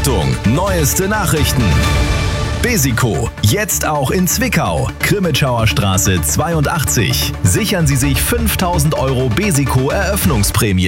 Achtung, neueste Nachrichten. Besico, jetzt auch in Zwickau. Krimitschauer Straße 82. Sichern Sie sich 5.000 € Besico Eröffnungsprämie.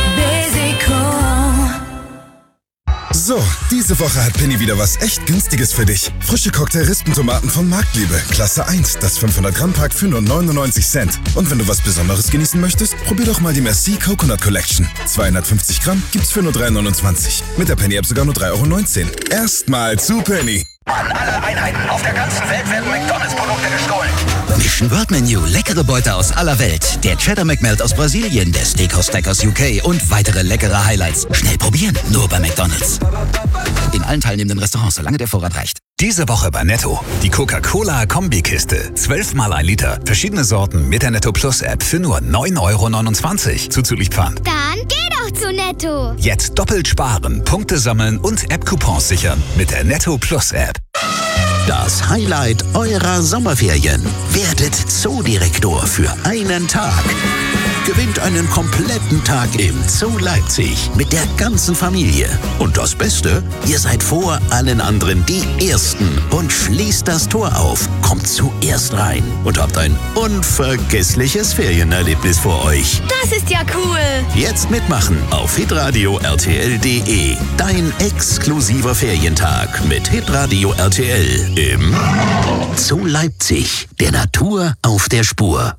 So, diese Woche hat Penny wieder was echt Günstiges für dich. Frische Cocktail-Rispentomaten von Marktliebe, Klasse 1, das 500-Gramm-Pack für nur 99 Cent. Und wenn du was Besonderes genießen möchtest, probier doch mal die Merci Coconut Collection. 250 Gramm gibt's für nur 3,29. Mit der Penny-App sogar nur 3,19 €. Erstmal zu Penny. An alle Einheiten auf der ganzen Welt werden McDonalds-Produkte gestohlen. Mission World Menu, leckere Beute aus aller Welt. Der Cheddar McMelt aus Brasilien, der Steakhouse Stack aus UK und weitere leckere Highlights. Schnell probieren, nur bei McDonalds. In allen teilnehmenden Restaurants, solange der Vorrat reicht. Diese Woche bei Netto. Die Coca-Cola-Kombikiste. 12 mal 1 Liter. Verschiedene Sorten mit der Netto Plus App für nur 9,29 € zuzüglich Pfand. Dann geh doch zu Netto. Jetzt doppelt sparen, Punkte sammeln und App-Coupons sichern mit der Netto Plus App. Das Highlight eurer Sommerferien. Werdet Zoodirektor für einen Tag. Gewinnt einen kompletten Tag im Zoo Leipzig mit der ganzen Familie. Und das Beste, ihr seid vor allen anderen die Ersten und schließt das Tor auf. Kommt zuerst rein und habt ein unvergessliches Ferienerlebnis vor euch. Das ist ja cool. Jetzt mitmachen auf hitradio rtl.de. Dein exklusiver Ferientag mit Hitradio RTL im Zoo Leipzig. Der Natur auf der Spur.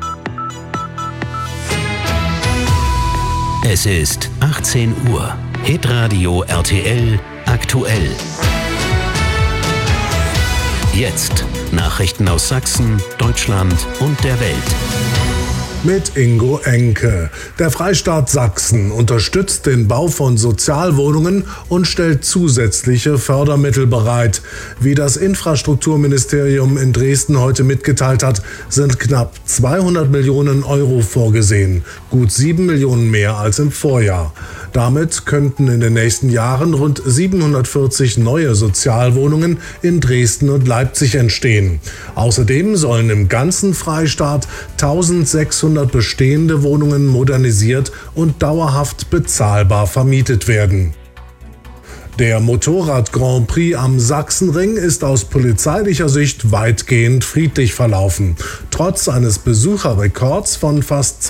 Es ist 18 Uhr. Hitradio RTL aktuell. Jetzt Nachrichten aus Sachsen, Deutschland und der Welt. Mit Ingo Enke. Der Freistaat Sachsen unterstützt den Bau von Sozialwohnungen und stellt zusätzliche Fördermittel bereit. Wie das Infrastrukturministerium in Dresden heute mitgeteilt hat, sind knapp 200 Millionen € vorgesehen. Gut 7 Millionen mehr als im Vorjahr. Damit könnten in den nächsten Jahren rund 740 neue Sozialwohnungen in Dresden und Leipzig entstehen. Außerdem sollen im ganzen Freistaat 1600 bestehende Wohnungen modernisiert und dauerhaft bezahlbar vermietet werden. Der Motorrad-Grand Prix am Sachsenring ist aus polizeilicher Sicht weitgehend friedlich verlaufen. Trotz eines Besucherrekords von fast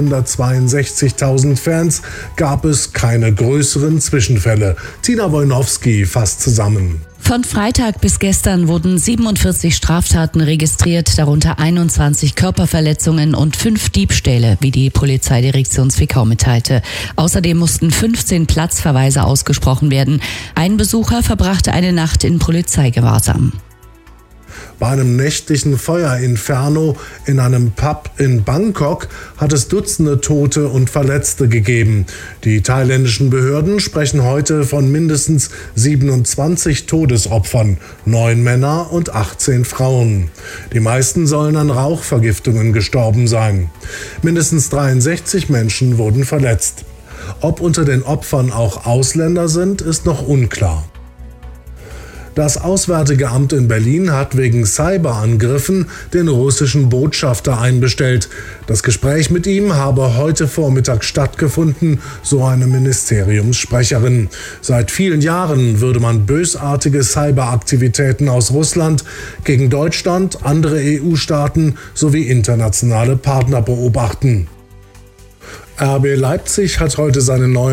262.000 Fans gab es keine größeren Zwischenfälle. Tina Wojnowski fasst zusammen. Von Freitag bis gestern wurden 47 Straftaten registriert, darunter 21 Körperverletzungen und 5 Diebstähle, wie die Polizeidirektion Zwickau mitteilte. Außerdem mussten 15 Platzverweise ausgesprochen werden. Ein Besucher verbrachte eine Nacht in Polizeigewahrsam. Bei einem nächtlichen Feuerinferno in einem Pub in Bangkok hat es Dutzende Tote und Verletzte gegeben. Die thailändischen Behörden sprechen heute von mindestens 27 Todesopfern, 9 Männer und 18 Frauen. Die meisten sollen an Rauchvergiftungen gestorben sein. Mindestens 63 Menschen wurden verletzt. Ob unter den Opfern auch Ausländer sind, ist noch unklar. Das Auswärtige Amt in Berlin hat wegen Cyberangriffen den russischen Botschafter einbestellt. Das Gespräch mit ihm habe heute Vormittag stattgefunden, so eine Ministeriumssprecherin. Seit vielen Jahren würde man bösartige Cyberaktivitäten aus Russland gegen Deutschland, andere EU-Staaten sowie internationale Partner beobachten. RB Leipzig hat heute seinen neuen